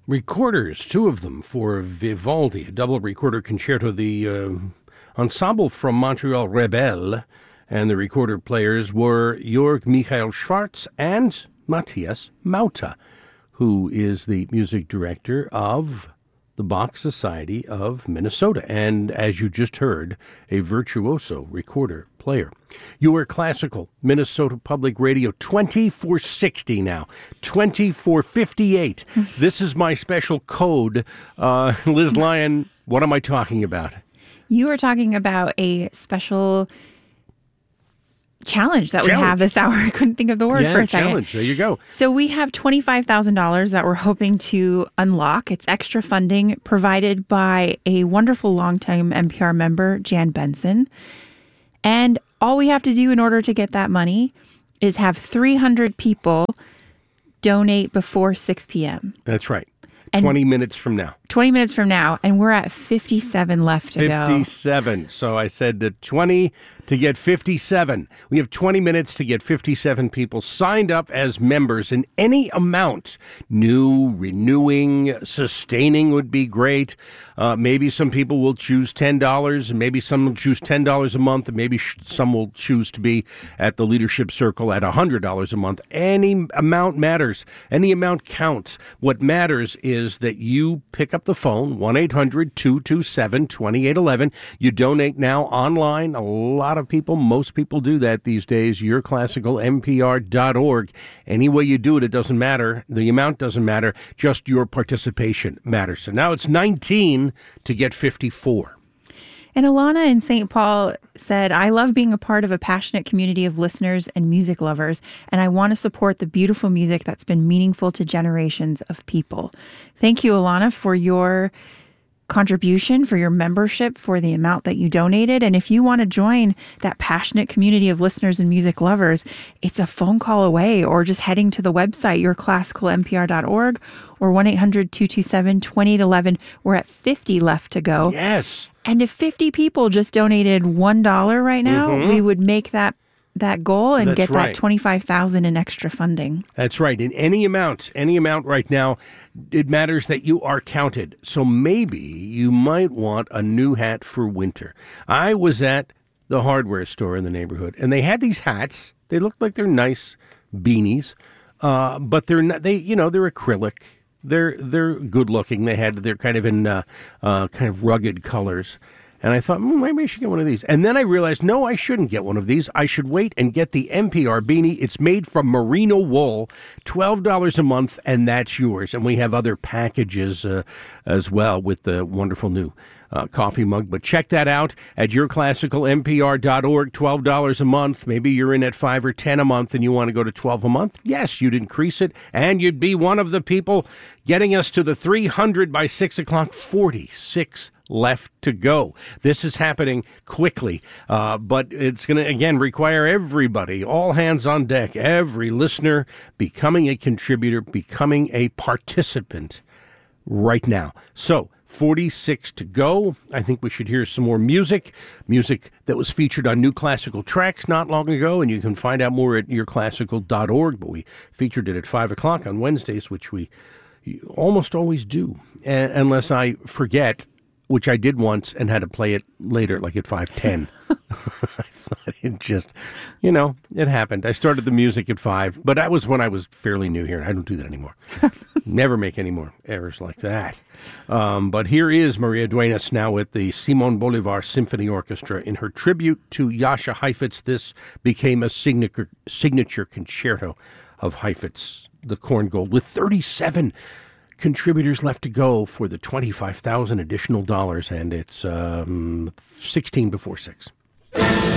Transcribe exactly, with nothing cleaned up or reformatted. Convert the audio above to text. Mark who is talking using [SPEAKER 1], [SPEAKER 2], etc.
[SPEAKER 1] Recorders, two of them for Vivaldi, a double recorder concerto. The uh, ensemble from Montreal, Rebelle, and the recorder players were Jörg Michael Schwartz and Matthias Mauta, who is the music director of the Bach Society of Minnesota, and as you just heard, a virtuoso recorder player. Your Classical, Minnesota Public Radio, twenty-four sixty now, twenty-four fifty-eight. This is my special code. Uh, Liz Lyon, what am I talking about?
[SPEAKER 2] You are talking about a special challenge that
[SPEAKER 1] challenge.
[SPEAKER 2] we have this hour. I couldn't think of the word
[SPEAKER 1] yeah,
[SPEAKER 2] for a second.
[SPEAKER 1] Challenge. There you go.
[SPEAKER 2] So we have twenty-five thousand dollars that we're hoping to unlock. It's extra funding provided by a wonderful longtime N P R member, Jan Benson. And all we have to do in order to get that money is have three hundred people donate before six p.m.
[SPEAKER 1] That's right.
[SPEAKER 2] And
[SPEAKER 1] twenty minutes from now.
[SPEAKER 2] twenty minutes from now, and we're at fifty-seven left to go.
[SPEAKER 1] fifty-seven. So I said that twenty to get fifty-seven. We have twenty minutes to get fifty-seven people signed up as members in any amount. New, renewing, sustaining would be great. Uh, maybe some people will choose ten dollars, and maybe some will choose ten dollars a month, and maybe sh- some will choose to be at the Leadership Circle at one hundred dollars a month. Any amount matters. Any amount counts. What matters is that you pick up the phone, one eight hundred two two seven two eight one one. You donate now online. A lot of people, most people do that these days. your classical n p r dot org. Any way you do it, it doesn't matter. The amount doesn't matter. Just your participation matters. So now it's nineteen to get fifty-four.
[SPEAKER 2] And Alana in Saint Paul said, I love being a part of a passionate community of listeners and music lovers, and I want to support the beautiful music that's been meaningful to generations of people. Thank you, Alana, for your contribution, for your membership, for the amount that you donated. And if you want to join that passionate community of listeners and music lovers, it's a phone call away, or just heading to the website, your classical n p r dot org, or one eight hundred two two seven two eight one one. We're at fifty left to go.
[SPEAKER 1] Yes.
[SPEAKER 2] And if fifty people just donated one dollar right now, mm-hmm. we would make that that goal and
[SPEAKER 1] That's
[SPEAKER 2] get
[SPEAKER 1] right.
[SPEAKER 2] that twenty-five thousand dollars in extra funding.
[SPEAKER 1] That's right. In any amount, any amount right now, it matters that you are counted. So maybe you might want a new hat for winter. I was at the hardware store in the neighborhood, and they had these hats. They looked like they're nice beanies, uh, but they're not. They, you know, they're acrylic. They're they're good looking. They had they're kind of in uh, uh, kind of rugged colors. And I thought, mm, maybe I should get one of these. And then I realized, no, I shouldn't get one of these. I should wait and get the N P R beanie. It's made from merino wool, twelve dollars a month, and that's yours. And we have other packages uh, as well with the wonderful new uh, coffee mug. But check that out at your classical n p r dot org, twelve dollars a month. Maybe you're in at five or ten a month and you want to go to twelve a month. Yes, you'd increase it, and you'd be one of the people getting us to the three hundred by six o'clock, forty-six left to go. This is happening quickly, uh, but it's going to, again, require everybody, all hands on deck, every listener becoming a contributor, becoming a participant right now. So, forty-six to go. I think we should hear some more music, music that was featured on New Classical Tracks not long ago, and you can find out more at your classical dot org, but we featured it at five o'clock on Wednesdays, which we almost always do, uh, unless I forget, which I did once and had to play it later, like at five ten. I thought it just, you know, it happened. I started the music at five, but that was when I was fairly new here. I don't do that anymore. Never make any more errors like that. Um, but here is Maria Duenas now with the Simon Bolivar Symphony Orchestra in her tribute to Jascha Heifetz. This became a signature, signature concerto of Heifetz, the Korngold, with thirty-seven contributors left to go for the twenty-five thousand additional dollars, and it's um, sixteen before six.